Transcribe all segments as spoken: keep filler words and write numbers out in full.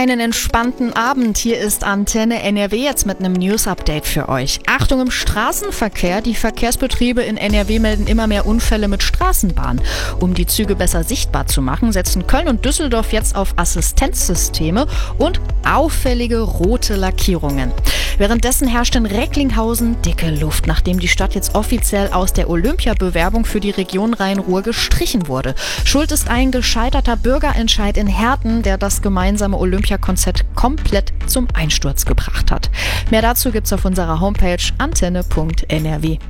Einen entspannten Abend. Hier ist Antenne N R W jetzt mit einem News-Update für euch. Achtung im Straßenverkehr. Die Verkehrsbetriebe in N R W melden immer mehr Unfälle mit Straßenbahn. Um die Züge besser sichtbar zu machen, setzen Köln und Düsseldorf jetzt auf Assistenzsysteme und auffällige rote Lackierungen. Währenddessen herrscht in Recklinghausen dicke Luft, nachdem die Stadt jetzt offiziell aus der Olympiabewerbung für die Region Rhein-Ruhr gestrichen wurde. Schuld ist ein gescheiterter Bürgerentscheid in Herten, der das gemeinsame Olympiakonzept komplett zum Einsturz gebracht hat. Mehr dazu gibt's auf unserer Homepage antenne punkt n r w.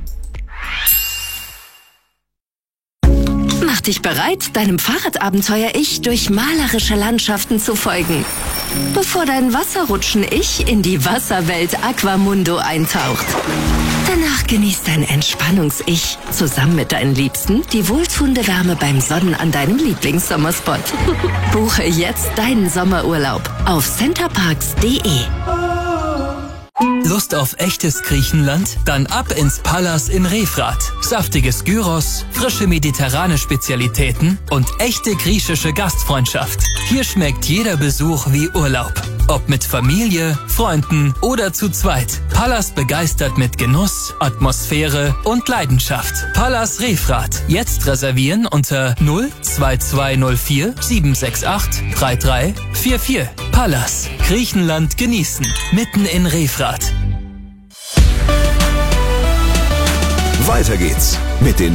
Mach dich bereit, deinem Fahrradabenteuer-Ich durch malerische Landschaften zu folgen, bevor dein Wasserrutschen-Ich in die Wasserwelt Aquamundo eintaucht. Danach genießt dein Entspannungs-Ich zusammen mit deinen Liebsten die wohltuende Wärme beim Sonnen an deinem Lieblingssommerspot. Buche jetzt deinen Sommerurlaub auf centerparks punkt de. Lust auf echtes Griechenland? Dann ab ins Pallas in Refrath. Saftiges Gyros, frische mediterrane Spezialitäten und echte griechische Gastfreundschaft. Hier schmeckt jeder Besuch wie Urlaub. Ob mit Familie, Freunden oder zu zweit. Pallas begeistert mit Genuss, Atmosphäre und Leidenschaft. Pallas Refrath. Jetzt reservieren unter null zwei zwei null vier sieben sechs acht drei drei vier vier. Pallas. Griechenland genießen. Mitten in Refrath. Weiter geht's mit den